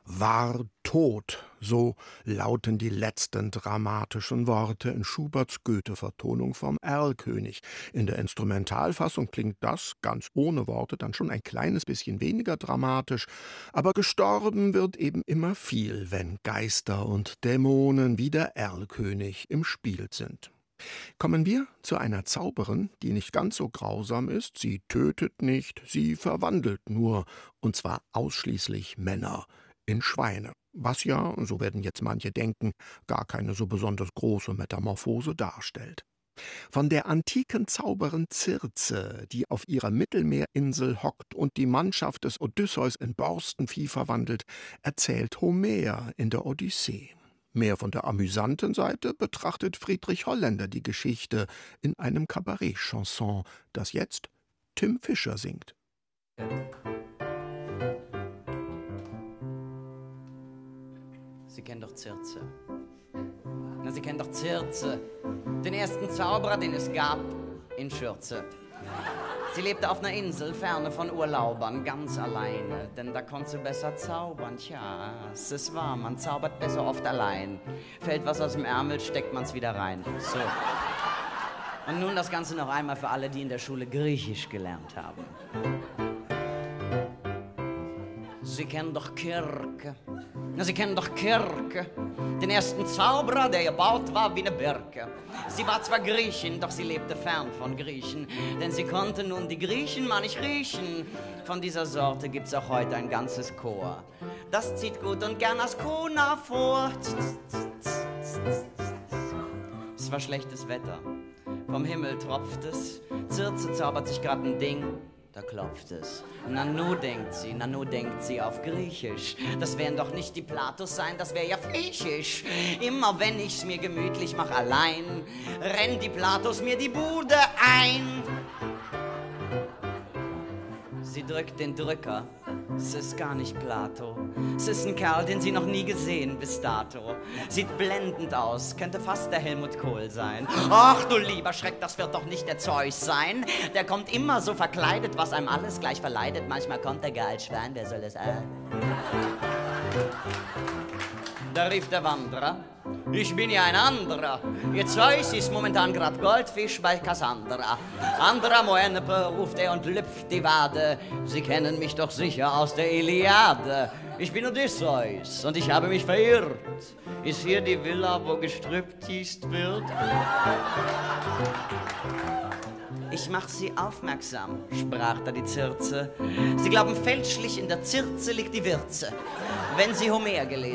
war tot, so lauten die letzten dramatischen Worte in Schuberts Goethe-Vertonung vom Erlkönig. In der Instrumentalfassung klingt das, ganz ohne Worte, dann schon ein kleines bisschen weniger dramatisch, aber gestorben wird eben immer viel, wenn Geister und Dämonen wie der Erlkönig im Spiel sind. Kommen wir zu einer Zauberin, die nicht ganz so grausam ist, sie tötet nicht, sie verwandelt nur, und zwar ausschließlich Männer in Schweine. Was ja, so werden jetzt manche denken, gar keine so besonders große Metamorphose darstellt. Von der antiken Zauberin Circe, die auf ihrer Mittelmeerinsel hockt und die Mannschaft des Odysseus in Borstenvieh verwandelt, erzählt Homer in der Odyssee. Mehr von der amüsanten Seite betrachtet Friedrich Holländer die Geschichte in einem Kabarett-Chanson, das jetzt Tim Fischer singt. Sie kennen doch Circe. Na, Sie kennen doch Circe, den ersten Zauberer, den es gab in Schürze. Sie lebte auf einer Insel, ferne von Urlaubern, ganz alleine, denn da konnte sie besser zaubern. Tja, es ist wahr, man zaubert besser oft allein. Fällt was aus dem Ärmel, steckt man's wieder rein. So. Und nun das Ganze noch einmal für alle, die in der Schule Griechisch gelernt haben. Sie kennen doch Kirke. Na, Sie kennen doch Kirke, den ersten Zauberer, der gebaut war wie eine Birke. Sie war zwar Griechin, doch sie lebte fern von Griechen, denn sie konnte nun die Griechen mal nicht riechen. Von dieser Sorte gibt's auch heute ein ganzes Chor. Das zieht gut und gern Ascona vor. Es war schlechtes Wetter, vom Himmel tropft es, Circe zaubert sich grad ein Ding. Da klopft es. Nanu denkt sie auf Griechisch. Das werden doch nicht die Platos sein, das wär ja Griechisch. Immer wenn ich's mir gemütlich mach allein, rennen die Platos mir die Bude ein. Sie drückt den Drücker, es ist gar nicht Plato. Es ist ein Kerl, den sie noch nie gesehen bis dato. Sieht blendend aus, könnte fast der Helmut Kohl sein. Ach du lieber Schreck, das wird doch nicht der Zeus sein. Der kommt immer so verkleidet, was einem alles gleich verleidet. Manchmal kommt er gar als Schwein, wer soll es Da rief der Wanderer, ich bin ja ein anderer. Ihr Zeus ist momentan grad Goldfisch bei Cassandra. Andra Moenepe, ruft er und lüpft die Wade. Sie kennen mich doch sicher aus der Iliade. Ich bin Odysseus und ich habe mich verirrt. Ist hier die Villa, wo gestripteased wird? Ich mach Sie aufmerksam, sprach da die Circe. Sie glauben fälschlich, in der Circe liegt die Würze. Wenn Sie Homer gelesen